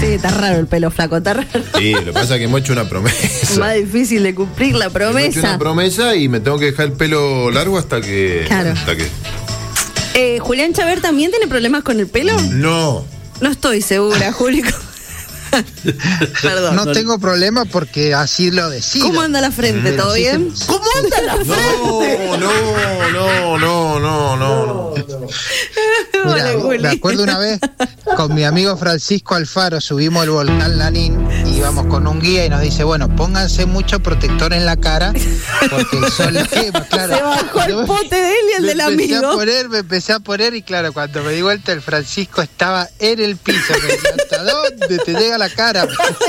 Sí, está raro el pelo flaco, está raro. Sí, lo que pasa es que hemos hecho una promesa. Más difícil de cumplir la Hemos hecho promesa. una promesa y me tengo que dejar el pelo largo hasta que... Claro. ¿Julián Chaver también tiene problemas con el pelo? No. No estoy segura, Juli. Perdón. No tengo problema porque así lo decido. ¿Cómo anda la frente? ¿Todo bien? ¿Cómo anda la frente? No. Mirá, me acuerdo una vez con mi amigo Francisco Alfaro subimos el volcán Lanín y íbamos con un guía y nos dice, bueno, pónganse mucho protector en la cara porque el sol quema, claro. Se bajó el pote de él y el del amigo. Me empecé a poner y claro, cuando me di vuelta el Francisco estaba en el piso. Me decía, ¿hasta dónde te llega la cara?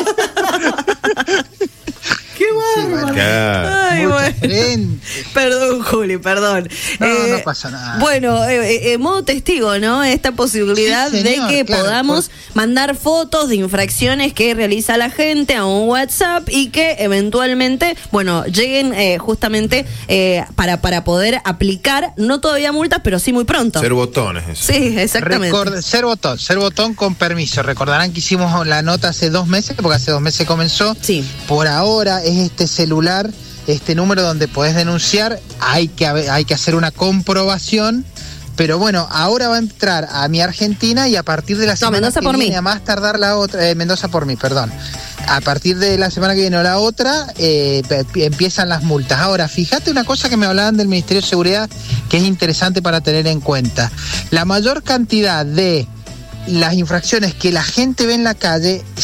¡Qué bárbaro! Ay, bueno. Perdón, Juli, perdón. No pasa nada. Bueno, modo testigo, ¿no? Esta posibilidad sí, señor, de que claro, mandar fotos de infracciones que realiza la gente a un WhatsApp y que eventualmente, bueno, lleguen justamente para poder aplicar, no todavía multas, pero sí muy pronto. Ser botones. Eso. Sí, exactamente. Ser botón con permiso. Recordarán que hicimos la nota hace 2 meses, porque hace 2 meses comenzó. Sí. Por ahora es este celular, este número donde podés denunciar, hay que hacer una comprobación, pero bueno, ahora va a entrar a Mi Argentina y a partir de la semana Mendoza que por viene, mí. a más tardar la otra, Mendoza por mí, perdón. A partir de la semana que viene o la otra, empiezan las multas. Ahora, fíjate una cosa que me hablaban del Ministerio de Seguridad que es interesante para tener en cuenta. La mayor cantidad de las infracciones que la gente ve en la calle